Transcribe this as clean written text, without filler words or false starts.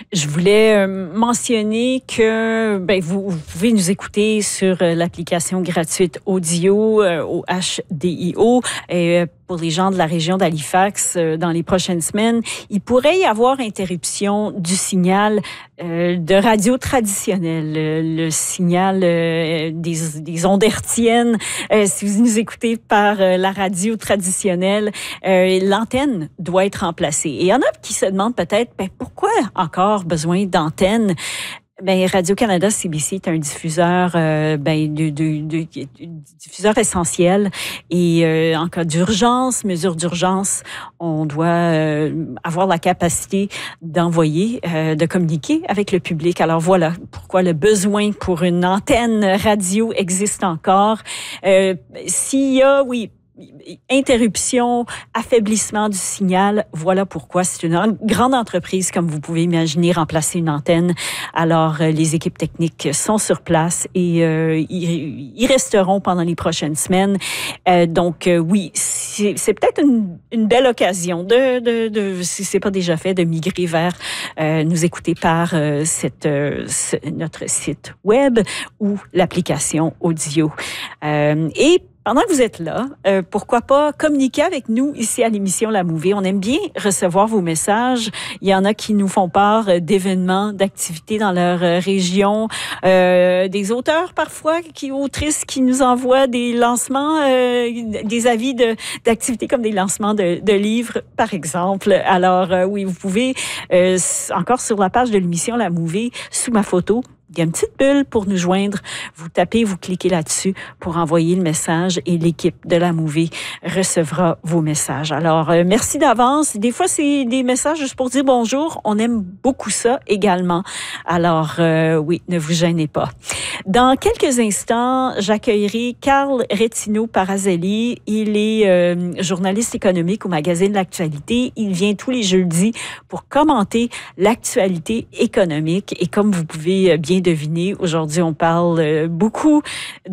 Je voulais mentionner que vous pouvez nous écouter sur l'application gratuite Audio au HDIO. Et pour les gens de la région d'Halifax, dans les prochaines semaines, il pourrait y avoir interruption du signal de radio traditionnelle, le signal des ondes hertziennes. Si vous nous écoutez par la radio traditionnelle, l'antenne doit être remplacée. Et il y en a qui se demandent peut-être, pourquoi encore besoin d'antenne? Radio-Canada CBC est un diffuseur, diffuseur essentiel. Et en cas d'urgence, mesure d'urgence, on doit avoir la capacité d'envoyer, de communiquer avec le public. Alors voilà pourquoi le besoin pour une antenne radio existe encore. S'il y a, interruption, affaiblissement du signal, voilà pourquoi. C'est une grande entreprise, comme vous pouvez imaginer, remplacer une antenne. Alors, les équipes techniques sont sur place et ils resteront pendant les prochaines semaines. Donc, c'est peut-être une belle occasion si c'est pas déjà fait, de migrer vers nous écouter par notre site web ou l'application audio. Et pendant que vous êtes là, pourquoi pas communiquer avec nous ici à l'émission La Mouvée. On aime bien recevoir vos messages. Il y en a qui nous font part d'événements, d'activités dans leur région. Des auteurs parfois, autrices qui nous envoient des lancements, des avis d'activités comme des lancements de livres, par exemple. Alors vous pouvez, encore sur la page de l'émission La Mouvée, sous ma photo, il y a une petite bulle pour nous joindre. Vous tapez, vous cliquez là-dessus pour envoyer le message et l'équipe de La Mouvée recevra vos messages. Alors, merci d'avance. Des fois, c'est des messages juste pour dire bonjour. On aime beaucoup ça également. Alors, ne vous gênez pas. Dans quelques instants, j'accueillerai Carl Retino-Parazelli. Il est journaliste économique au magazine L'Actualité. Il vient tous les jeudis pour commenter l'actualité économique. Et comme vous pouvez bien deviner, aujourd'hui, on parle beaucoup